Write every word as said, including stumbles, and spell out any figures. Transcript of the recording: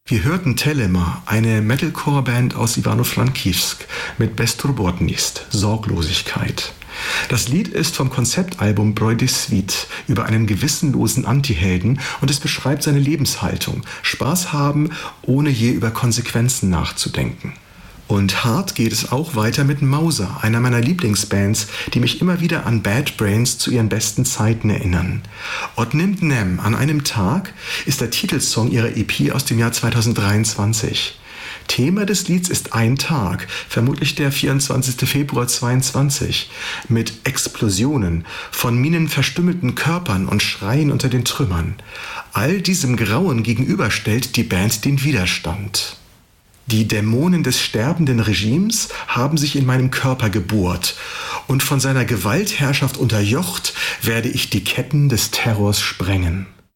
Wir hörten Telema, eine Metalcore-Band aus Ivano-Frankivsk mit Bezturботnost, Sorglosigkeit. Das Lied ist vom Konzeptalbum Broidy Svit über einen gewissenlosen Antihelden und es beschreibt seine Lebenshaltung, Spaß haben, ohne je über Konsequenzen nachzudenken. Und hart geht es auch weiter mit Mauser, einer meiner Lieblingsbands, die mich immer wieder an Bad Brains zu ihren besten Zeiten erinnern. Od nimmt nem an einem Tag ist der Titelsong ihrer E P aus dem Jahr zweitausenddreiundzwanzig. Thema des Lieds ist ein Tag, vermutlich der vierundzwanzigster Februar zweiundzwanzig, mit Explosionen, von Minen verstümmelten Körpern und Schreien unter den Trümmern. All diesem Grauen gegenüber stellt die Band den Widerstand. Die Dämonen des sterbenden Regimes haben sich in meinem Körper gebohrt und von seiner Gewaltherrschaft unterjocht werde ich die Ketten des Terrors sprengen.